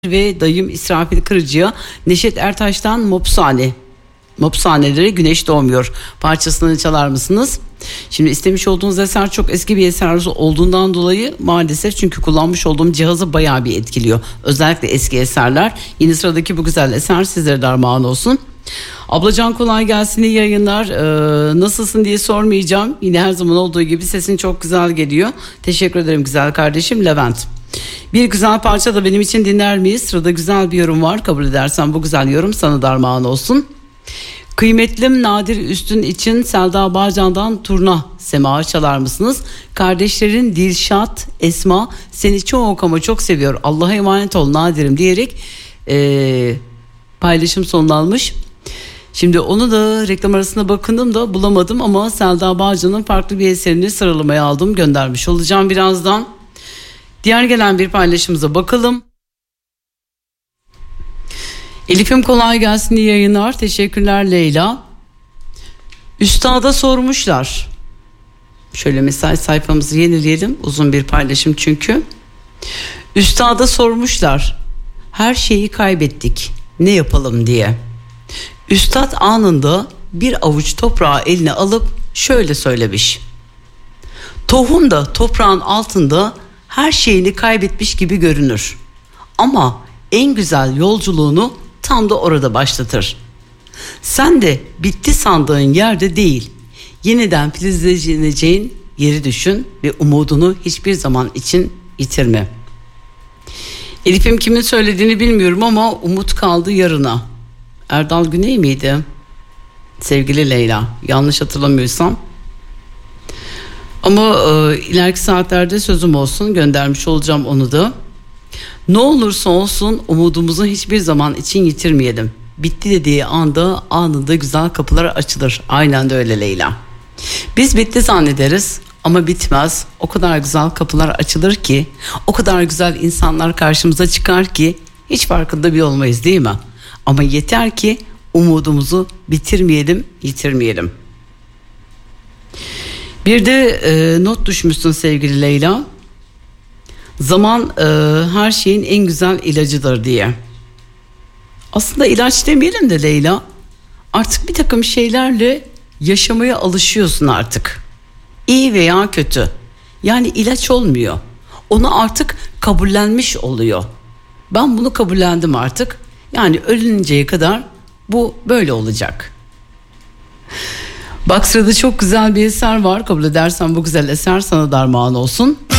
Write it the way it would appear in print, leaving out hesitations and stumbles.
ve dayım İsrafil Kırıcı'ya, Neşet Ertaş'tan Mopsanelere güneş doğmuyor parçasını çalar mısınız? Şimdi istemiş olduğunuz eser çok eski bir eser olduğundan dolayı maalesef, çünkü kullanmış olduğum cihazı bayağı bir etkiliyor. Özellikle eski eserler. Yeni sıradaki bu güzel eser sizlere de armağan olsun. Ablacan kolay gelsin, iyi yayınlar. Nasılsın diye sormayacağım. Yine her zaman olduğu gibi sesin çok güzel geliyor. Teşekkür ederim güzel kardeşim Levent. Bir güzel parça da benim için dinler miyiz? Sırada güzel bir yorum var. Kabul edersen bu güzel yorum sana da armağan olsun. Kıymetlim Nadir Üstün için Selda Bağcan'dan Turna Sema çalar mısınız? Kardeşlerin Dilşat, Esma seni çok ama çok seviyor. Allah'a emanet ol Nadir'im diyerek paylaşım sonlanmış. Şimdi onu da reklam arasında bakındım da bulamadım ama Selda Bağcan'ın farklı bir eserini sıralamaya aldım, göndermiş olacağım birazdan. Diğer gelen bir paylaşımıza bakalım. Elif'im kolay gelsin, iyi yayınlar. Teşekkürler Leyla. Üstada sormuşlar. Şöyle mesaj sayfamızı yenileyelim. Uzun bir paylaşım çünkü. Üstada sormuşlar. Her şeyi kaybettik. Ne yapalım diye. Üstad anında bir avuç toprağı eline alıp şöyle söylemiş. Tohum da toprağın altında her şeyini kaybetmiş gibi görünür. Ama en güzel yolculuğunu tam da orada başlatır. Sen de bitti sandığın yerde değil, yeniden filizleneceğin yeri düşün ve umudunu hiçbir zaman için yitirme. Elif'im kimin söylediğini bilmiyorum ama umut kaldı yarına. Erdal Güney miydi? Sevgili Leyla, yanlış hatırlamıyorsam. Ama ileriki saatlerde sözüm olsun, göndermiş olacağım onu da. Ne olursa olsun umudumuzu hiçbir zaman için yitirmeyelim. Bitti dediği anda anında güzel kapılar açılır. Aynen de öyle Leyla. Biz bitti zannederiz ama bitmez. O kadar güzel kapılar açılır ki, o kadar güzel insanlar karşımıza çıkar ki hiç farkında bile olmayız, değil mi? Ama yeter ki umudumuzu bitirmeyelim, yitirmeyelim. Bir de not düşmüşsün sevgili Leyla. Zaman her şeyin en güzel ilacıdır diye. Aslında ilaç demeyelim de Leyla, artık bir takım şeylerle yaşamaya alışıyorsun artık. İyi veya kötü. Yani ilaç olmuyor. Onu artık kabullenmiş oluyor. Ben bunu kabullendim artık. Yani ölünceye kadar bu böyle olacak. Bak sırada çok güzel bir eser var. Kabul edersen bu güzel eser sana da armağan olsun.